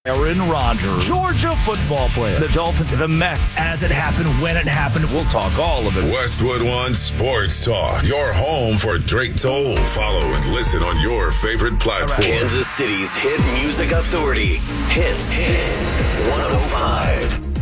Aaron Rodgers, Georgia football player, the Dolphins, the Mets, as it happened, when it happened. We'll talk all of it. Westwood One Sports Talk, your home for Drake Toll. Follow and listen on your favorite platform. Kansas City's hit music authority. Hits 105.